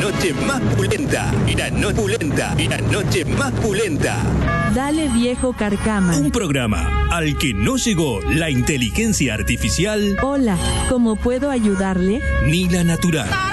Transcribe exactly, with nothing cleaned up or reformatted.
noche más pulenta, la noche pulenta, la noche más pulenta. Dale viejo carcama. Un programa al que no llegó la inteligencia artificial. Hola, ¿cómo puedo ayudarle? Ni la natural.